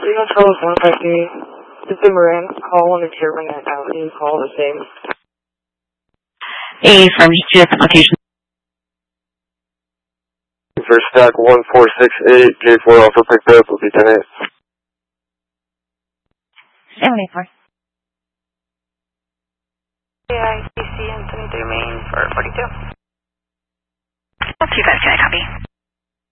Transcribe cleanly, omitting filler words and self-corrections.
Reno telephone company. This is Moran. Call on the Chairman at Avenue. Call the same. A from GS application. For stack 1468, J4 Alpha picked up, Lieutenant. 74. AICC and 23 Main for 42. 252, I copy.